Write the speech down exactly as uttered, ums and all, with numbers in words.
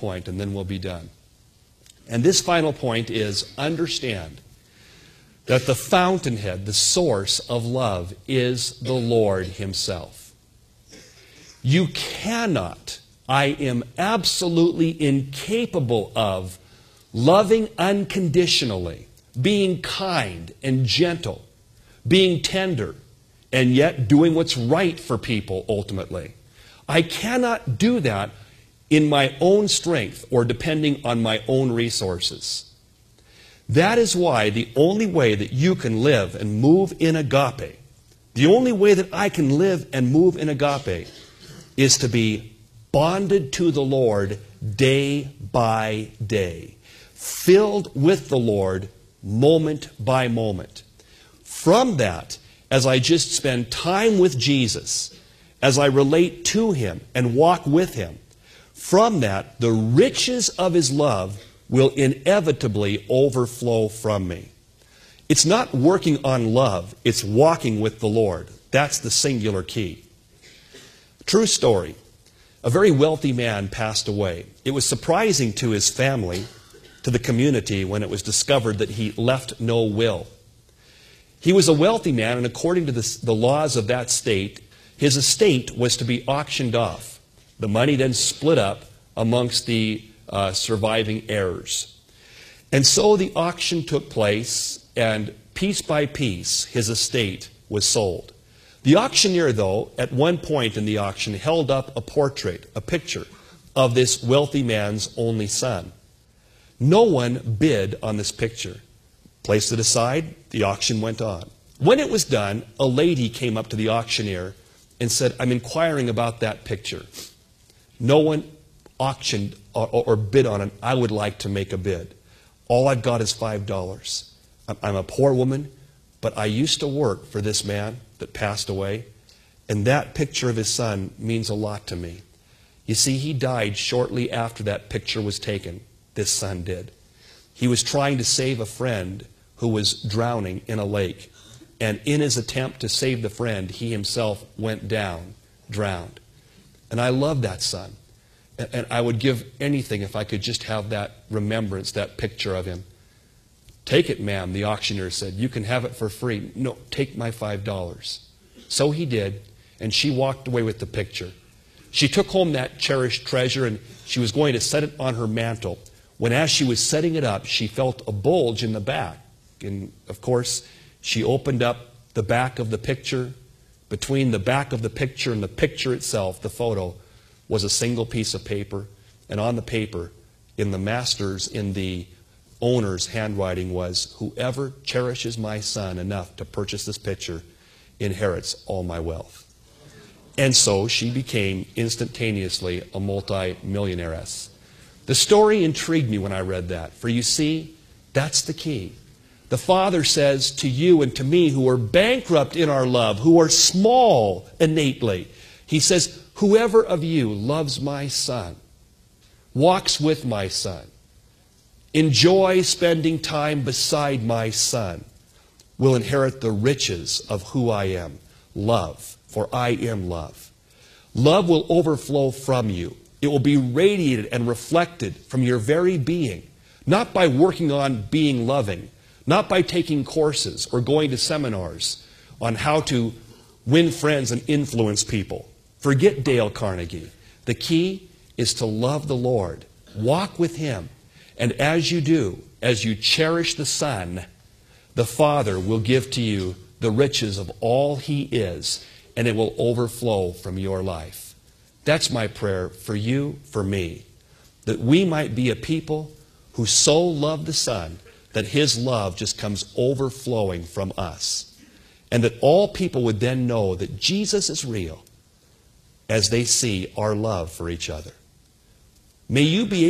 point, and then we'll be done. And this final point is understand that the fountainhead, the source of love, is the Lord Himself. You cannot, I am absolutely incapable of loving unconditionally, being kind and gentle, being tender, and yet doing what's right for people ultimately. I cannot do that in my own strength or depending on my own resources. That is why the only way that you can live and move in agape, the only way that I can live and move in agape, is to be bonded to the Lord day by day, filled with the Lord moment by moment. From that, as I just spend time with Jesus, as I relate to Him and walk with Him, from that, the riches of His love will inevitably overflow from me. It's not working on love, it's walking with the Lord. That's the singular key. True story. A very wealthy man passed away. It was surprising to his family, to the community, when it was discovered that he left no will. He was a wealthy man, and according to the, the laws of that state, his estate was to be auctioned off. The money then split up amongst the uh, surviving heirs. And so the auction took place, and piece by piece, his estate was sold. The auctioneer, though, at one point in the auction, held up a portrait, a picture, of this wealthy man's only son. No one bid on this picture. Placed it aside, the auction went on. When it was done, a lady came up to the auctioneer and said, "I'm inquiring about that picture. No one auctioned or, or bid on it. I would like to make a bid. All I've got is five dollars. I'm a poor woman, but I used to work for this man that passed away, and that picture of his son means a lot to me." You see, he died shortly after that picture was taken. This son did. He was trying to save a friend who was drowning in a lake. And in his attempt to save the friend, he himself went down, drowned. And I love that son. And I would give anything if I could just have that remembrance, that picture of him. "Take it, ma'am," the auctioneer said. "You can have it for free." "No, take my five dollars. So he did, and she walked away with the picture. She took home that cherished treasure, and she was going to set it on her mantle, when as she was setting it up, she felt a bulge in the back. And, of course, she opened up the back of the picture. Between the back of the picture and the picture itself, the photo, was a single piece of paper. And on the paper, in the master's, in the owner's handwriting was, "Whoever cherishes my son enough to purchase this picture inherits all my wealth." And so she became instantaneously a multi-millionairess. The story intrigued me when I read that. For you see, that's the key. The Father says to you and to me, who are bankrupt in our love, who are small innately, He says, "Whoever of you loves my son, walks with my son, enjoy spending time beside my son, will inherit the riches of who I am, love, for I am love." Love will overflow from you. It will be radiated and reflected from your very being, not by working on being loving, not by taking courses or going to seminars on how to win friends and influence people. Forget Dale Carnegie. The key is to love the Lord, walk with Him, and as you do, as you cherish the Son, the Father will give to you the riches of all He is, and it will overflow from your life. That's my prayer for you, for me, that we might be a people who so love the Son that His love just comes overflowing from us, and that all people would then know that Jesus is real as they see our love for each other. May you be